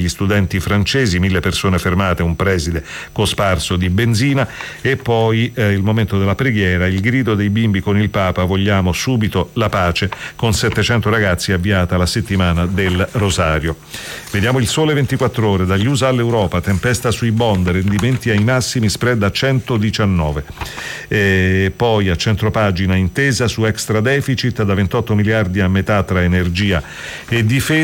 degli studenti francesi, 1000 persone fermate, un preside cosparso di benzina. E poi il momento della preghiera, il grido dei bimbi con il Papa, vogliamo subito la pace, con 700 ragazzi avviata la settimana del Rosario. Vediamo il Sole 24 Ore, dagli USA all'Europa, tempesta sui bond, rendimenti ai massimi, spread a 119. Poi a centropagina, intesa su extra deficit da 28 miliardi a metà tra energia e difesa.